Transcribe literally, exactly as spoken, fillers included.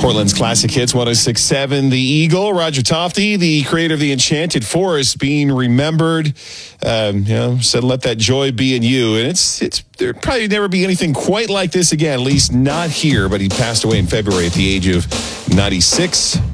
Portland's classic hits, one oh six point seven. The Eagle, Roger Tofty, the creator of the Enchanted Forest, being remembered. Um, you know, said, "Let that joy be in you." And it's it's there'd probably never be anything quite like this again, at least not here. But he passed away in February at the age of ninety-six.